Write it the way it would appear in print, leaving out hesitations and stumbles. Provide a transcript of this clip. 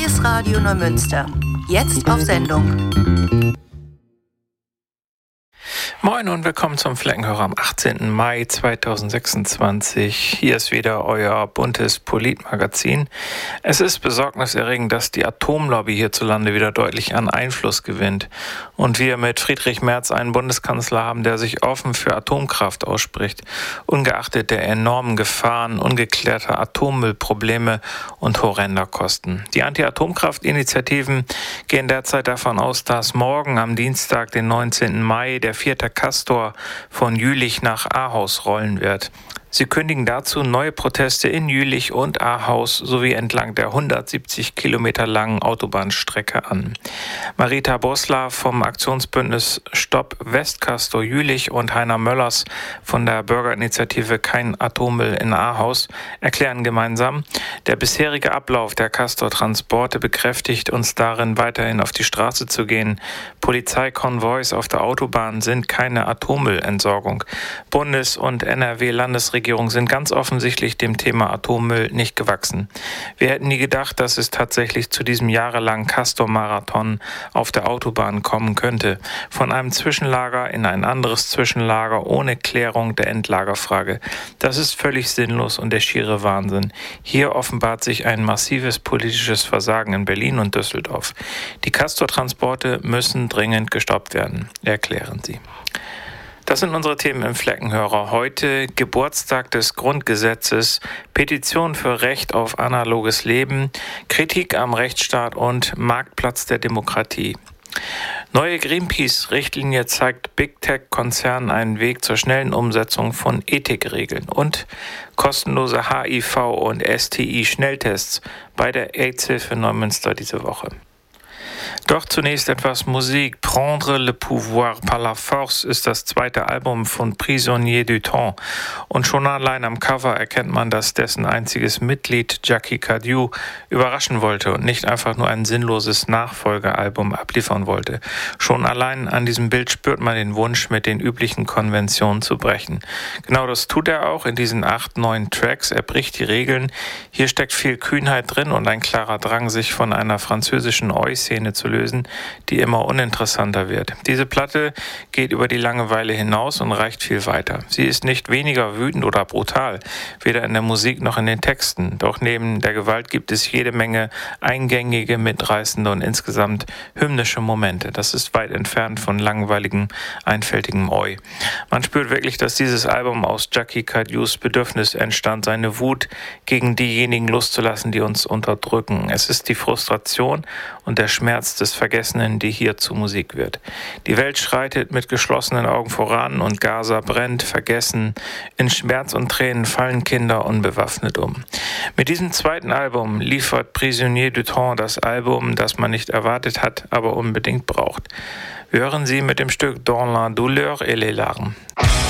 Freies Radio Neumünster. Jetzt auf Sendung. Moin und willkommen zum Fleckenhörer am 18. Mai 2026. Hier ist wieder euer buntes Politmagazin. Es ist besorgniserregend, dass die Atomlobby hierzulande wieder deutlich an Einfluss gewinnt und wir mit Friedrich Merz einen Bundeskanzler haben, der sich offen für Atomkraft ausspricht, ungeachtet der enormen Gefahren, ungeklärter Atommüllprobleme und horrender Kosten. Die Anti-Atomkraft-Initiativen gehen derzeit davon aus, dass morgen am Dienstag, den 19. Mai, der 4. Castor von Jülich nach Ahaus rollen wird. Sie kündigen dazu neue Proteste in Jülich und Ahaus sowie entlang der 170 Kilometer langen Autobahnstrecke an. Marita Bosler vom Aktionsbündnis Stopp Westcastor Jülich und Heiner Möllers von der Bürgerinitiative Kein Atommüll in Ahaus erklären gemeinsam, der bisherige Ablauf der Castor-Transporte bekräftigt uns darin, weiterhin auf die Straße zu gehen. Polizeikonvois auf der Autobahn sind keine Atommüllentsorgung. Bundes- und NRW-Landesregierung sind ganz offensichtlich dem Thema Atommüll nicht gewachsen. Wir hätten nie gedacht, dass es tatsächlich zu diesem jahrelangen Castor-Marathon auf der Autobahn kommen könnte. Von einem Zwischenlager in ein anderes Zwischenlager ohne Klärung der Endlagerfrage. Das ist völlig sinnlos und der schiere Wahnsinn. Hier offenbart sich ein massives politisches Versagen in Berlin und Düsseldorf. Die Castor-Transporte müssen dringend gestoppt werden, erklären sie. Das sind unsere Themen im Fleckenhörer. Heute Geburtstag des Grundgesetzes, Petition für Recht auf analoges Leben, Kritik am Rechtsstaat und Marktplatz der Demokratie. Neue Greenpeace-Richtlinie zeigt Big Tech-Konzernen einen Weg zur schnellen Umsetzung von Ethikregeln und kostenlose HIV- und STI-Schnelltests bei der AIDS-Hilfe Neumünster diese Woche. Doch zunächst etwas Musik. Prendre le pouvoir par la force ist das zweite Album von Prisonnier du Temps. Und schon allein am Cover erkennt man, dass dessen einziges Mitglied, Jackie Cadieux, überraschen wollte und nicht einfach nur ein sinnloses Nachfolgealbum abliefern wollte. Schon allein an diesem Bild spürt man den Wunsch, mit den üblichen Konventionen zu brechen. Genau das tut er auch in diesen 8 neuen Tracks. Er bricht die Regeln. Hier steckt viel Kühnheit drin und ein klarer Drang, sich von einer französischen Oi-Szene zu lösen, die immer uninteressanter wird. Diese Platte geht über die Langeweile hinaus und reicht viel weiter. Sie ist nicht weniger wütend oder brutal, weder in der Musik noch in den Texten. Doch neben der Gewalt gibt es jede Menge eingängige, mitreißende und insgesamt hymnische Momente. Das ist weit entfernt von langweiligem, einfältigem Oi. Man spürt wirklich, dass dieses Album aus Jackie Cadieus Bedürfnis entstand, seine Wut gegen diejenigen loszulassen, die uns unterdrücken. Es ist die Frustration und der Schmerz des Vergessenen, die hier zu Musik wird. Die Welt schreitet mit geschlossenen Augen voran und Gaza brennt, vergessen. In Schmerz und Tränen fallen Kinder unbewaffnet um. Mit diesem zweiten Album liefert Prisonnier du Temps das Album, das man nicht erwartet hat, aber unbedingt braucht. Wir hören sie mit dem Stück Dans la douleur et les larmes.